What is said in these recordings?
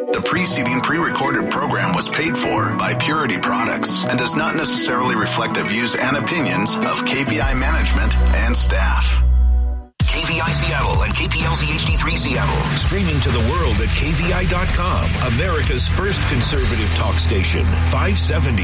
The preceding pre-recorded program was paid for by Purity Products and does not necessarily reflect the views and opinions of KVI management and staff. KVI Seattle and KPLZ HD3 Seattle. Streaming to the world at KVI.com. America's first conservative talk station. 570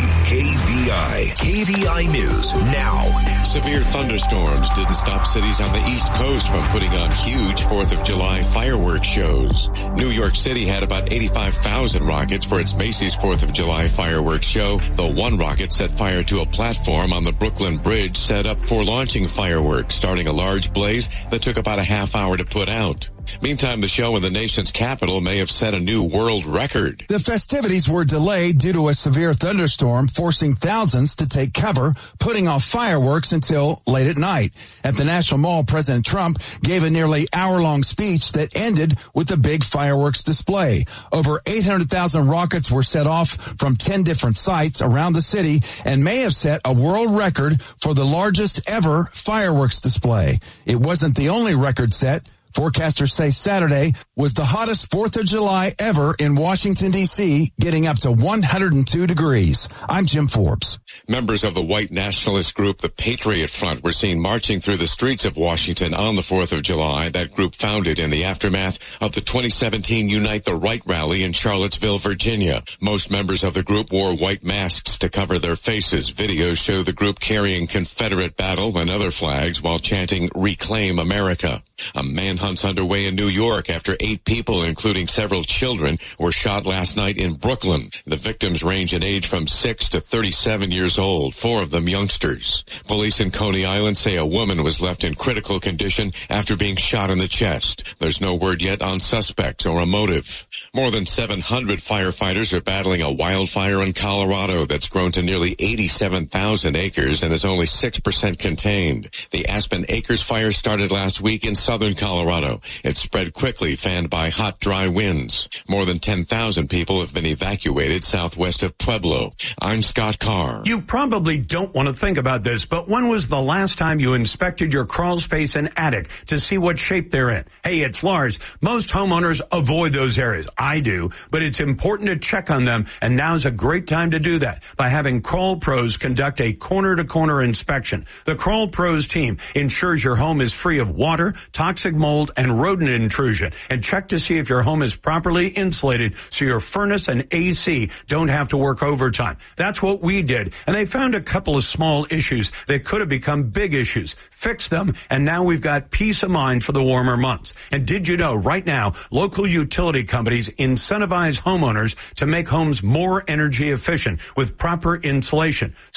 KVI. KVI News now. Severe thunderstorms didn't stop cities on the East Coast from putting on huge 4th of July fireworks shows. New York City had about 85,000 rockets for its Macy's 4th of July fireworks show. The one rocket set fire to a platform on the Brooklyn Bridge set up for launching fireworks, starting a large blaze that took about a half hour to put out. Meantime, the show in the nation's capital may have set a new world record. The festivities were delayed due to a severe thunderstorm, forcing thousands to take cover, putting off fireworks until late at night. At the National Mall, President Trump gave a nearly hour-long speech that ended with a big fireworks display. Over 800,000 rockets were set off from 10 different sites around the city and may have set a world record for the largest ever fireworks display. It wasn't the only record set. Forecasters say Saturday was the hottest 4th of July ever in Washington, D.C., getting up to 102 degrees. I'm Jim Forbes. Members of the white nationalist group, the Patriot Front, were seen marching through the streets of Washington on the 4th of July. That group founded in the aftermath of the 2017 Unite the Right rally in Charlottesville, Virginia. Most members of the group wore white masks to cover their faces. Videos show the group carrying Confederate battle and other flags while chanting, "Reclaim America." A manhunt's underway in New York after 8 people, including several children, were shot last night in Brooklyn. The victims range in age from 6 to 37 years old, 4 of them youngsters. Police in Coney Island say a woman was left in critical condition after being shot in the chest. There's no word yet on suspects or a motive. More than 700 firefighters are battling a wildfire in Colorado that's grown to nearly 87,000 acres and is only 6% contained. The Aspen Acres fire started last week in southern Colorado. It spread quickly, fanned by hot, dry winds. More than 10,000 people have been evacuated southwest of Pueblo. I'm Scott Carr. You probably don't want to think about this, but when was the last time you inspected your crawl space and attic to see what shape they're in? Hey, it's Lars. Most homeowners avoid those areas. I do, but it's important to check on them, and now's a great time to do that by having Crawl Pros conduct a corner-to-corner inspection. The Crawl Pros team ensures your home is free of water, toxic mold, and rodent intrusion, and check to see if your home is properly insulated so your furnace and AC don't have to work overtime. That's what we did, and they found a couple of small issues that could have become big issues. Fixed them, and now we've got peace of mind for the warmer months. And did you know right now, local utility companies incentivize homeowners to make homes more energy efficient with proper insulation?